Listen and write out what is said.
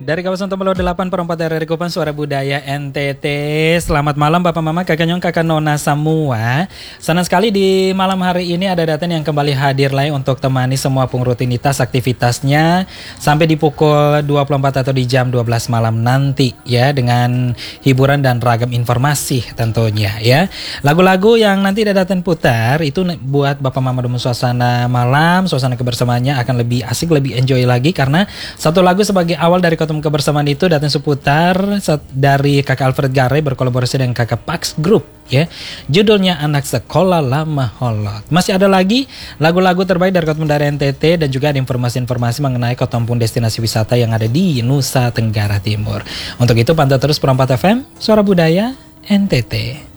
Dari kawasan Tombolo 8/4 RRI Kupang, Suara Budaya NTT. Selamat malam Bapak Mama, Kakak Nyong, Kakak Nona semua. Senang sekali di malam hari ini ada Daten yang kembali hadir lagi untuk temani semua rutinitas aktivitasnya sampai di pukul 24 atau di jam 12 malam nanti ya, dengan hiburan dan ragam informasi tentunya ya. Lagu-lagu yang nanti Daten putar itu buat Bapak Mama Demu suasana malam, suasana kebersamaannya akan lebih asik, lebih enjoy lagi karena satu lagu sebagai awal dari kebersamaan itu datang seputar dari Kakak Alfred Gare berkolaborasi dengan Kakak Pax Group ya. Judulnya Anak Sekolah Lama Holot. Masih ada lagi lagu-lagu terbaik dari Kota Mundara NTT dan juga ada informasi-informasi mengenai Kotompung destinasi wisata yang ada di Nusa Tenggara Timur. Untuk itu pantau terus Perempat FM, Suara Budaya NTT.